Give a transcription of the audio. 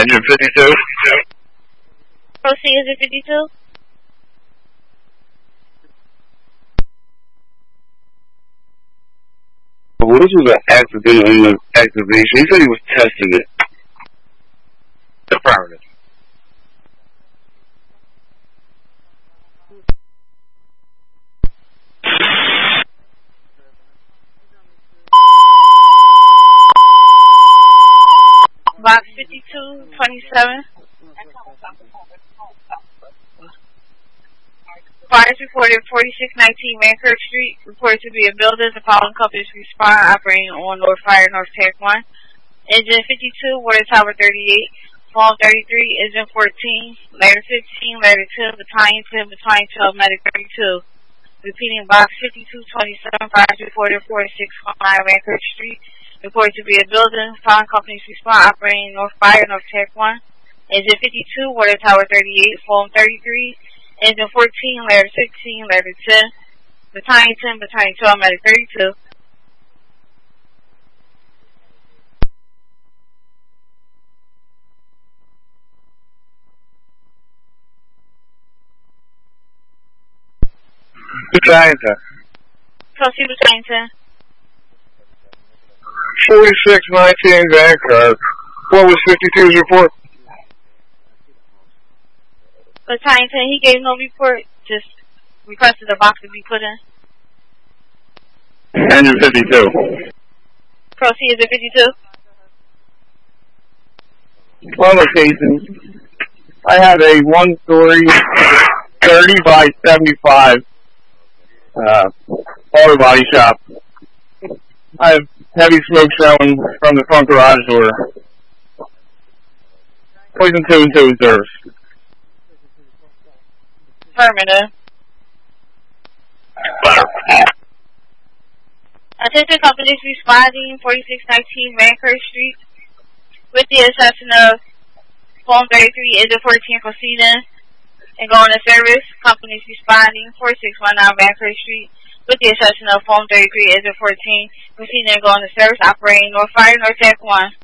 Engine 52. Proceed, is it 52? Well, this was an accidental activation. He said he was testing it. Affirmative. Box 5227. Fires reported 4619 Mancurk Street. Reported to be a builder. The following companies respond operating on North Fire, North Tech 1. Engine 52, Water Tower 38. Phone 33, Engine 14. Ladder 15, Ladder 2, Battalion 10, Battalion 12, Medic 32. Repeating box 5227. Fires reported 4619 Mancurk Street. Reported to be a building. Following companies respond operating North Fire, North Tech 1. Engine 52, Water Tower 38. Phone 33. Engine 14, Ladder 16, Ladder 10, Battalion 10, Battalion 12, Medic 32. Battalion 10. Proceed, Battalion 10. 4619 Vancouver. What was 52's report? Battalion 10, he gave no report, just requested a box to be put in. Engine 52. Proceed, is it 52? One location. I have a one-story, 30 by 75 auto body shop. I have heavy smoke showing from the front garage door. Poison 2 and 2 reserves. Affirmative. Attention companies responding 4619 Mancurk Street with the exception of phone 33, Engine 14 proceeding and going to service. Companies responding 4619 Mancurk Street with the exception of phone 33, Engine 14 proceeding and going to service operating North Fire, North Tech 1.